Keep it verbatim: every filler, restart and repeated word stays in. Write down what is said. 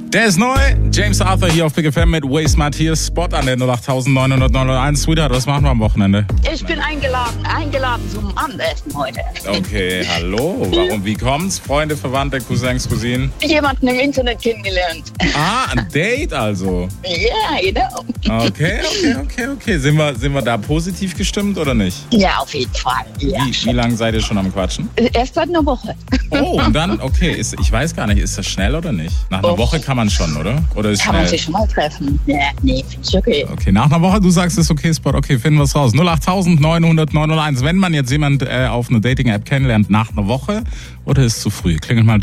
Der ist neu. James Arthur hier auf Big F M mit Waste Matthias. Spot an der null acht neun null neun eins. Sweetheart, was machen wir am Wochenende? Ich bin eingeladen, eingeladen zum Abendessen heute. Okay, hallo. Warum, wie kommt's? Freunde, Verwandte, Cousins, Cousinen? Jemanden im Internet kennengelernt. Ah, ein Date also. Ja, genau. Okay, okay, okay, okay. Sind wir, sind wir da positiv gestimmt oder nicht? Ja, auf jeden Fall. Ja. Wie, wie lange seid ihr schon am Quatschen? Erst seit einer Woche. Oh, und dann, okay, ist, ich weiß gar nicht, ist das schnell oder nicht? Nach einer Och. Woche kann man schon, oder? Oder ist Kann man schnell? sich schon mal treffen? Ja, nee, finde ich okay. Okay, nach einer Woche, du sagst, es ist okay, Spot, okay, finden wir es raus. null acht neun null neun null eins. Wenn man jetzt jemand äh, auf einer Dating-App kennenlernt, nach einer Woche oder ist es zu früh? Klingelt mal